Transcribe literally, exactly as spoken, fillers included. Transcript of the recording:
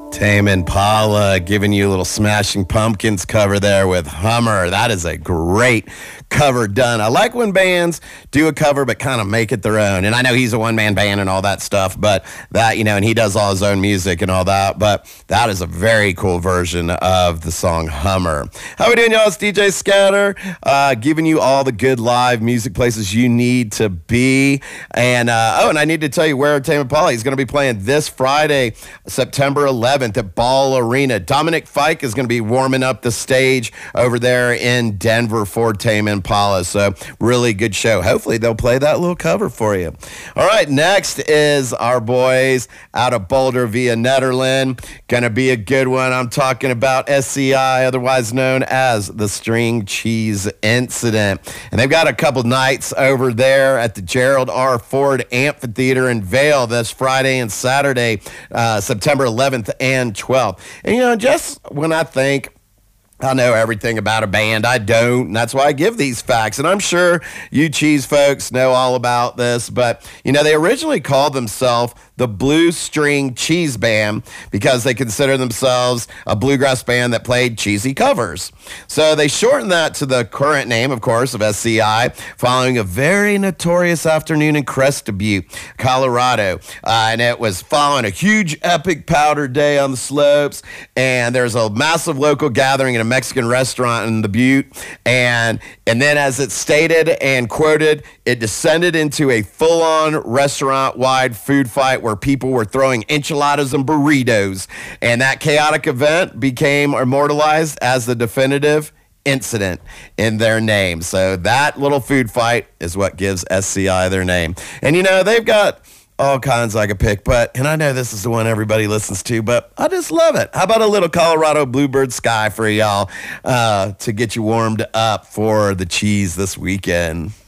Tame Impala giving you a little Smashing Pumpkins cover there with Hummer. That is a great cover done. I like when bands do a cover but kind of make it their own. And I know he's a one-man band and all that stuff, but that, you know, and he does all his own music and all that, but that is a very cool version of the song Hummer. How we doing, y'all? It's D J Scatter, uh, giving you all the good live music places you need to be. And, uh, oh, and I need to tell you where Tame Impala is going to be playing this Friday, September eleventh at Ball Arena. Dominic Fike is going to be warming up the stage over there in Denver for Tame Impala. So really good show. Hopefully they'll play that little cover for you. All right, next is our boys out of Boulder via Netherland. Going to be a good one. I'm talking about S C I, otherwise known as the String Cheese Incident. And they've got a couple nights over there at the Gerald R. Ford Amphitheater in Vail this Friday and Saturday, uh, September eleventh and twelfth. And, you know, just when I think I know everything about a band, I don't, and that's why I give these facts. And I'm sure you cheese folks know all about this, but, you know, they originally called themselves the Blue String Cheese Band because they consider themselves a bluegrass band that played cheesy covers. So they shortened that to the current name, of course, of S C I, following a very notorious afternoon in Crested Butte, Colorado. Uh, and it was following a huge epic powder day on the slopes, and there's a massive local gathering in a Mexican restaurant in the Butte, and and then as it stated and quoted, it descended into a full-on restaurant-wide food fight where people were throwing enchiladas and burritos, and that chaotic event became immortalized as the definitive incident in their name. So that little food fight is what gives S C I their name. And you know, they've got all kinds I could pick, but, and I know this is the one everybody listens to, but I just love it. How about a little Colorado Bluebird Sky for y'all uh, to get you warmed up for the cheese this weekend?